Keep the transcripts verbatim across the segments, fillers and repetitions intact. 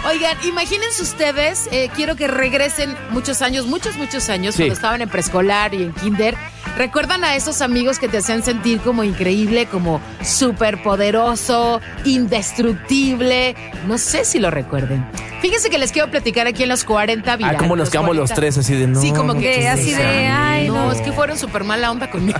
Oigan, imagínense ustedes, eh, quiero que regresen muchos años, muchos, muchos años, sí. Cuando estaban en preescolar y en kinder. ¿Recuerdan a esos amigos que te hacían sentir como increíble, como súper poderoso, indestructible? No sé si lo recuerden. Fíjense que les quiero platicar aquí en los cuarenta virales. Ah, como nos quedamos los tres así de no. Sí, como que así de, ay, no. No, es que fueron súper mala onda conmigo.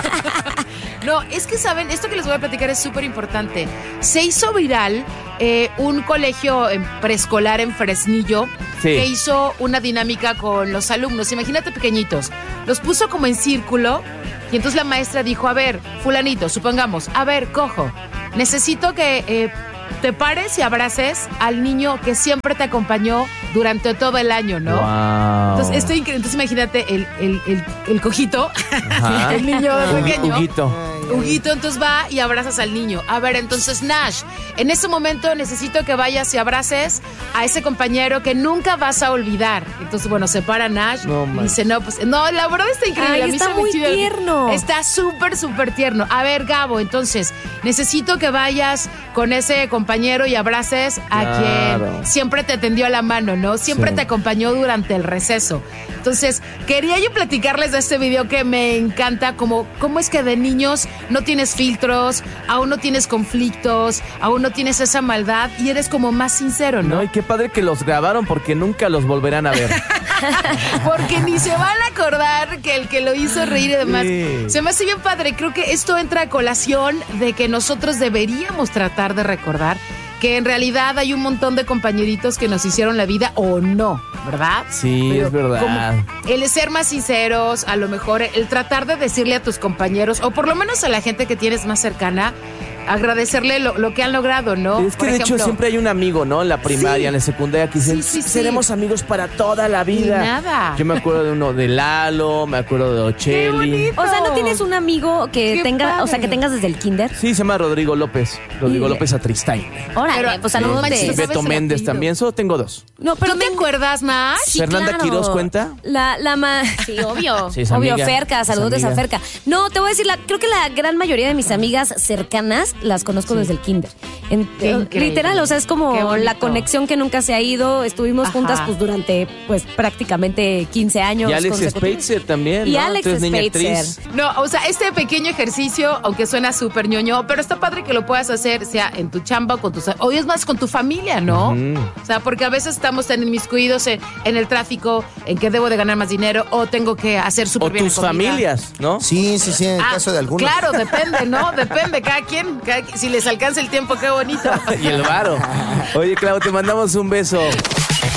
No, es que saben, esto que les voy a platicar es súper importante. Se hizo viral eh, un colegio en preescolar en Fresnillo, sí, que hizo una dinámica con los alumnos. Imagínate pequeñitos. Los puso como en círculo y entonces la maestra dijo, a ver, fulanito, supongamos, a ver, cojo, necesito que eh, te pares y abraces al niño que siempre te acompañó durante todo el año, ¿no? Wow. Entonces, esto, entonces imagínate el, el, el, el cojito, el niño pequeño. Huguito. Huguito, entonces va y abrazas al niño. A ver, entonces, Nash, en ese momento necesito que vayas y abraces a ese compañero que nunca vas a olvidar. Entonces, bueno, se para Nash no, y dice, no, pues, no, la verdad está increíble. Ay, a mí está se muy me chido. tierno. Está súper, súper tierno. A ver, Gabo, entonces, necesito que vayas con ese compañero y abraces a claro. quien siempre te tendió la mano, ¿no? Siempre sí. te acompañó durante el receso. Entonces, quería yo platicarles de este video que me encanta, como cómo es que de niños no tienes filtros, aún no tienes conflictos, aún no tienes esa maldad y eres como más sincero, ¿no? No, y qué padre que los grabaron porque nunca los volverán a ver. Porque ni se van a acordar que el que lo hizo reír y demás. Sí. Se me hace bien padre. Creo que esto entra a colación de que nosotros deberíamos tratar de recordar que en realidad hay un montón de compañeritos que nos hicieron la vida o no, ¿verdad? Sí, pero es verdad. El ser más sinceros, a lo mejor el tratar de decirle a tus compañeros, o por lo menos a la gente que tienes más cercana, agradecerle lo, lo que han logrado, ¿no? Es que por de ejemplo, hecho siempre hay un amigo, ¿no? En la primaria, sí, en la secundaria, que dicen, sí, sí, seremos sí. amigos para toda la vida. Y nada. Yo me acuerdo de uno de Lalo, me acuerdo de Ocheli. O sea, ¿no tienes un amigo que Qué tenga, padre. o sea, que tengas desde el kinder? Sí, se llama Rodrigo López. Rodrigo y... López Atristain. Órale, pues saludos de... Beto Méndez también, solo tengo dos. No, pero ¿tú te acuerdas más? Sí, ¿Fernanda claro. Quiroz cuenta? La, la ma... Sí, obvio. Sí, es obvio, amiga. Ferca, saludos es a Ferca. No, te voy a decir, la, creo que la gran mayoría de mis amigas cercanas las conozco sí. desde el kinder. En, literal, o sea, es como la conexión que nunca se ha ido. Estuvimos Ajá. juntas pues durante pues prácticamente quince años. Y Alex Spitzer también, Y ¿no? Alex Spitzer. No, o sea, este pequeño ejercicio, aunque suena súper ñoño, pero está padre que lo puedas hacer, sea en tu chamba o con tus... O es más con tu familia, ¿no? Uh-huh. O sea, porque a veces estamos tan inmiscuidos en, en el tráfico, en que debo de ganar más dinero o tengo que hacer súper bien. O tus familias, ¿no? Sí, sí, sí, en el ah, caso de algunos. Claro, depende, ¿no? Depende, cada quien, cada, si les alcanza el tiempo, qué bonito. Y el varo. Oye, Clau, te mandamos un beso.